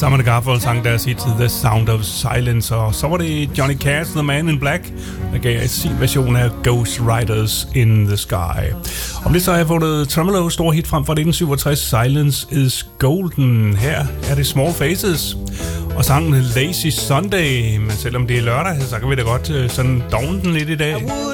Simon & Garfunkel sang deres hit The Sound of Silence, og så var det Johnny Cash, The Man in Black, der gav sin version af Ghost Riders in the Sky. Om det så har jeg fundet Tremolo store hit frem fra 1967, Silence is Golden. Her er det Small Faces og sangen Lazy Sunday, men selvom det er lørdag, så kan vi da godt sådan dovne den lidt i dag.